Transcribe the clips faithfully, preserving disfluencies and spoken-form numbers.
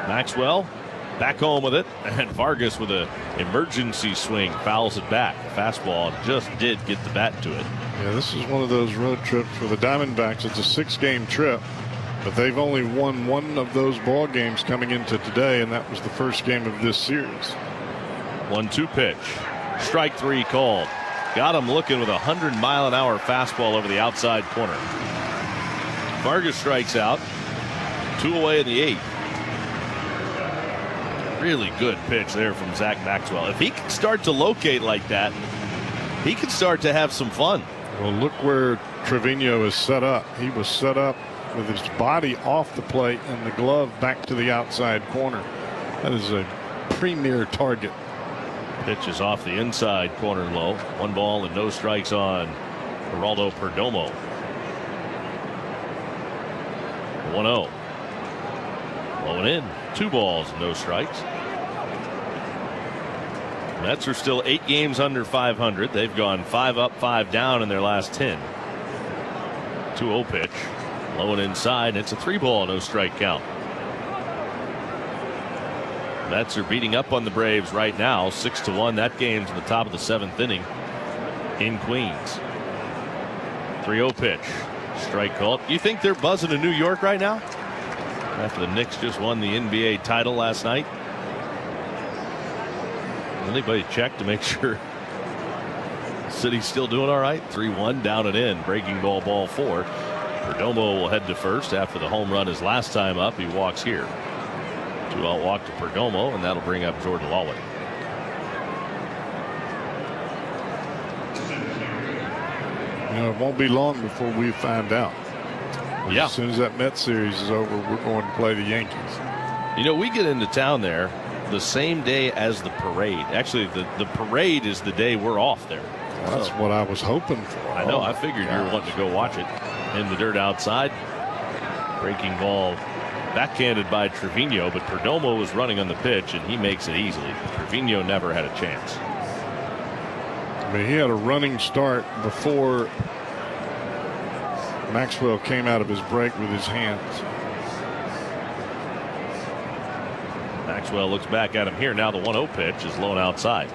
Maxwell back home with it, and Vargas with an emergency swing fouls it back. The fastball just did get the bat to it. Yeah, this is one of those road trips for the Diamondbacks. It's a six-game trip, but they've only won one of those ball games coming into today, and that was the first game of this series. one two pitch. Strike three called. Got him looking with a hundred mile an hour fastball over the outside corner. Vargas strikes out. Two away in the eighth. Really good pitch there from Zach Maxwell. If he can start to locate like that, he can start to have some fun. Well, look where Trevino is set up. He was set up with his body off the plate and the glove back to the outside corner. That is a premier target. Pitch is off the inside corner low. One ball and no strikes on Geraldo Perdomo. one oh. Low and in. Two balls, no strikes. Mets are still eight games under five hundred. They've gone five up, five down in their last ten. two oh pitch. Low and inside. It's a three ball, no strike count. Mets are beating up on the Braves right now, six to one. That game's in the top of the seventh inning in Queens. three oh pitch. Strike called. You think they're buzzing in New York right now? After the Knicks just won the N B A title last night. Anybody check to make sure the city's still doing all right? three one down and in. Breaking ball, ball four. Perdomo will head to first after the home run his last time up. He walks here. Two out walk to Perdomo, and that'll bring up Jordan Lawley. You know, it won't be long before we find out. Yeah. As soon as that Mets series is over, we're going to play the Yankees. You know, we get into town there the same day as the parade. Actually, the, the parade is the day we're off there. Well, that's so, what I was hoping for. I know. Oh, I figured gosh. you were wanting to go watch it in the dirt outside. Breaking ball backhanded by Trevino, but Perdomo was running on the pitch, and he makes it easily. Trevino never had a chance. I mean, he had a running start before Maxwell came out of his break with his hands. Maxwell looks back at him here. Now the one oh pitch is low and outside.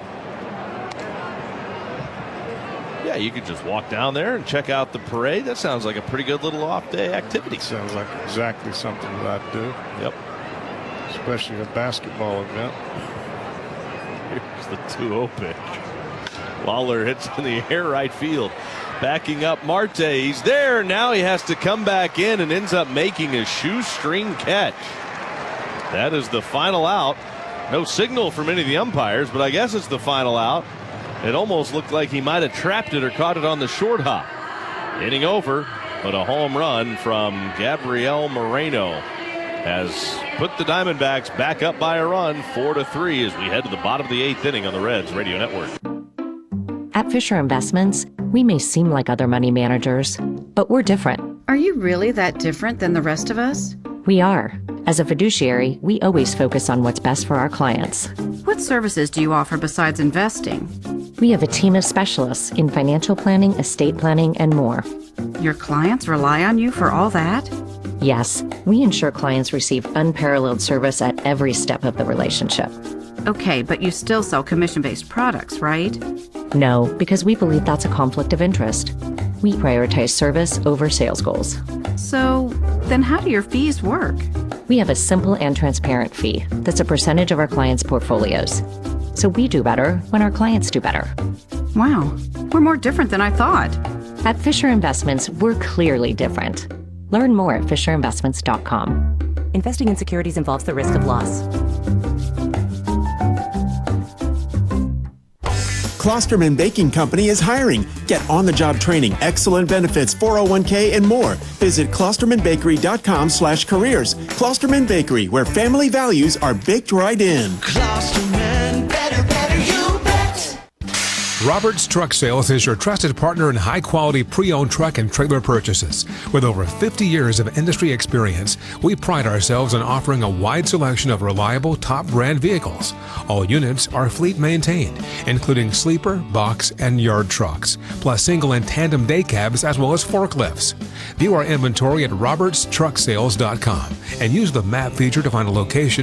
Yeah, you could just walk down there and check out the parade. That sounds like a pretty good little off-day activity. Sounds like exactly something that I'd do. Yep. Especially a basketball event. Here's the two oh pitch. Lawler hits in the air right field. Backing up Marte. He's there. Now he has to come back in and ends up making a shoestring catch. That is the final out. No signal from any of the umpires, but I guess it's the final out. It almost looked like he might have trapped it or caught it on the short hop. Inning over, but a home run from Gabriel Moreno has put the Diamondbacks back up by a run, four to three, as we head to the bottom of the eighth inning on the Reds Radio Network. At Fisher Investments, we may seem like other money managers, but we're different. Are you really that different than the rest of us? We are. As a fiduciary, we always focus on what's best for our clients. What services do you offer besides investing? We have a team of specialists in financial planning, estate planning, and more. Your clients rely on you for all that? Yes, we ensure clients receive unparalleled service at every step of the relationship. Okay, but you still sell commission-based products, right? No, because we believe that's a conflict of interest. We prioritize service over sales goals. So, then how do your fees work? We have a simple and transparent fee that's a percentage of our clients' portfolios. So we do better when our clients do better. Wow, we're more different than I thought. At Fisher Investments, we're clearly different. Learn more at fisher investments dot com. Investing in securities involves the risk of loss. Klosterman Baking Company is hiring. Get on-the-job training, excellent benefits, four oh one k, and more. Visit klosterman bakery dot com slash careers. Klosterman Bakery, where family values are baked right in. Klosterman, better, better, you bet. Roberts Truck Sales is your trusted partner in high-quality pre-owned truck and trailer purchases. With over fifty years of industry experience, we pride ourselves on offering a wide selection of reliable top-brand vehicles. All units are fleet maintained, including sleeper, box, and yard trucks, plus single and tandem day cabs as well as forklifts. View our inventory at roberts truck sales dot com and use the map feature to find a location